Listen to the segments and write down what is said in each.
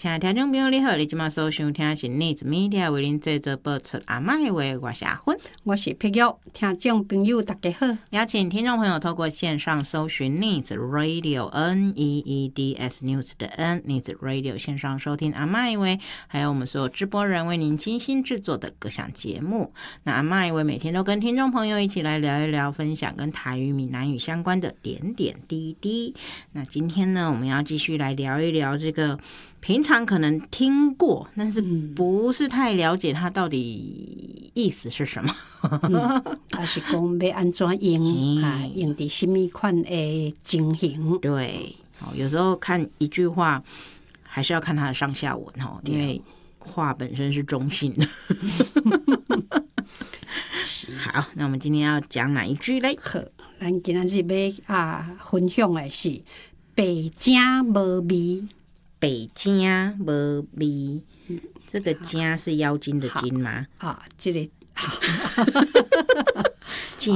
亲爱的听众朋友你好，你现在所收听的是News Media 为您制作播出阿嬷的话，我是阿芬， 我是碧玉。听众朋友大家好， 邀请听众朋友透过线上搜寻 News Radio NEEDS News 的 N News Radio 线上收听阿嬷的话，还有我们所有直播人为您精心制作的各项节目。那阿嬷的话每天都跟听众朋友一起来聊一聊，分享跟台语闽南语相关的点点滴滴。那今天呢，我们要继续来聊一聊这个平常可能听过，但是不是太了解它到底意思是什么。 还是讲要安怎用啊？用伫什么款的情形？ 对，有时候看一句话，还是要看它的上下文因为话本身是中性的。好，那我们今天要讲哪一句嘞？ 好，咱今日要分享的是白正无味。 白正无味，这个正是妖精的精吗？ 这个正，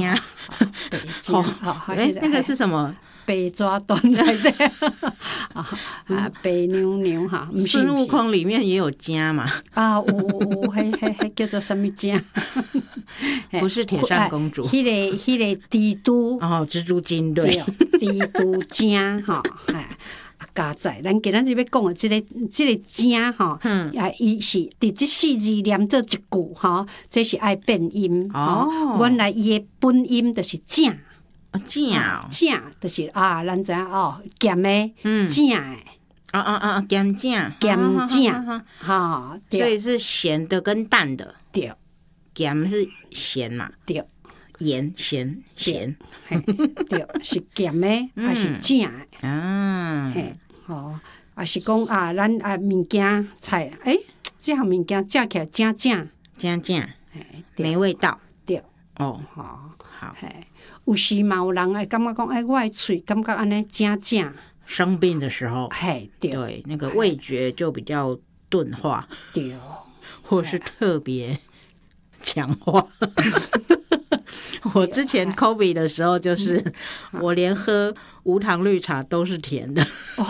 那个是什么？ 白抓断来的白牛牛哈， 孙悟空里面也有正嘛？ 有迄叫做什么正？ 不是铁扇公主， 迄个蜘蛛蜘蛛精对， 蜘蛛正哈，加载，咱今日要讲的这个正哈，伊是伫这四字连做一句哈，这是爱变音原来伊的本音就是正。 正就是咱知影咸的正的咸正所以是咸的跟淡的， 对， 咸是咸嘛， 对， 盐咸， 对，是咸的还是正的还是讲咱物件菜这项物件食起来正， 没味道， 对， 好。 有时嘛有人会感觉讲我的嘴感觉安尼正， 生病的时候对那个味觉就比较钝化， 对， 或是特别强化。我之前 COVID 的时候就是我连喝无糖绿茶都是甜的，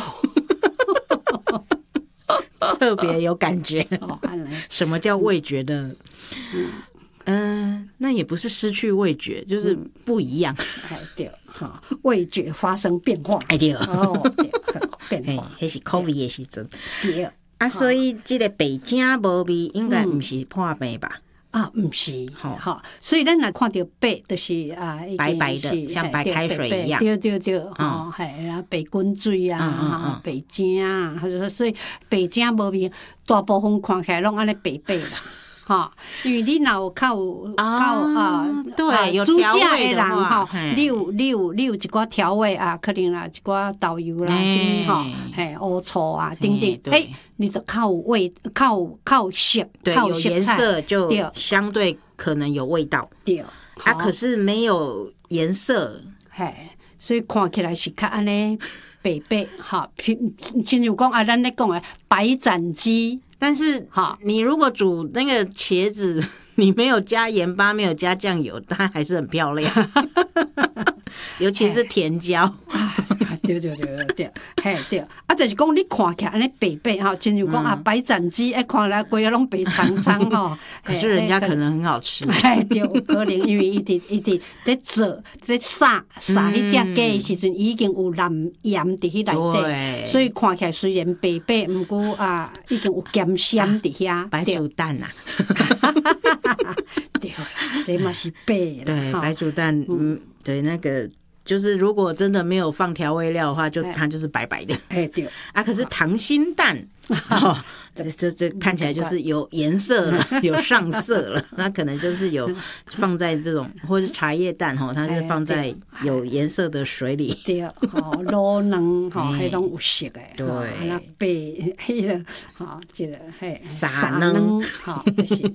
特别有感觉。什么叫味觉的那也不是失去味觉，就是不一样。 对，味觉发生变化。 对， 对，变化。 那是 COVID 的时阵。 对所以这个白正无味应该不是破病吧？ 不是。所以咱若看到白，就是白白的，像白开水一样。 对，然后白滚水白正所以白正无味，大部分看起来拢安尼白白啦。因为你若有较对，有煮调味的人你有一寡调味可能啦一寡豆油啦什么乌醋等等，你就较有味，较有色， 对，有颜色就相对可能有味道。 对， 可是没有颜色， 所以看起来是较安尼白白亲像讲咱咧讲的白斩鸡。 但是你如果煮那个茄子，你没有加盐巴，没有加酱油，它还是很漂亮。尤其是甜椒。 对，对，就是讲你看起来安尼白白亲像讲白斩鸡，看起来规个拢白长长可是人家可能很好吃。 对，有可能因为一直在做在撒迄只鸡的时阵，已经有淋盐伫迄内底，所以看起来虽然白白，不过已经有咸鲜伫遐。 白煮蛋对啦，这嘛是白啦。 对，白煮蛋，对那个。就是如果真的没有放调味料的话，它就是白白的。 对可是溏心蛋，这看起来就是有颜色了，有上色了。那可能就是有放在这种，或是茶叶蛋它是放在有颜色的水里。 对，卤卵迄种有色的。 对， 那白迄个这个撒卵， 就是